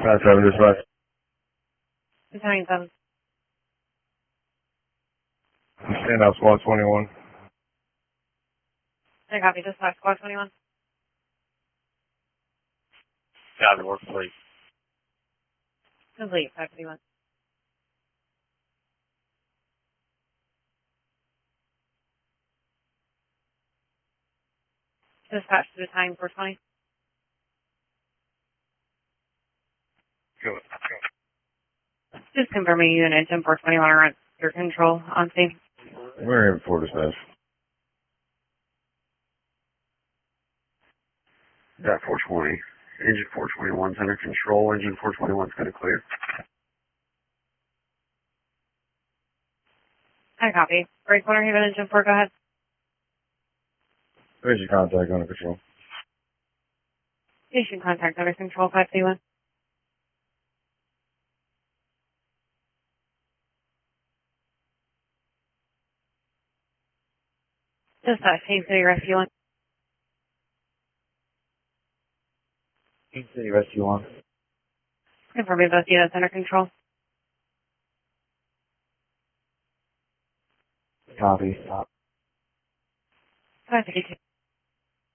That's over this way. Battalion 7. Stand out squad 21. I copy. Dispatch squad 21. Copy, work complete. Complete. 551. Dispatch to battalion 420. Good. Just confirming unit 421 are under control on scene. We're in for dispatch. Got 420. Engine 421's under control. Engine 421's going to clear. I copy. Break corner Haven engine 4, go ahead. Station contact under control. Station contact under control 531. Dispatch, Haines City Rescue 1. King City Rescue 1. Confirming both units under control. Copy. 552.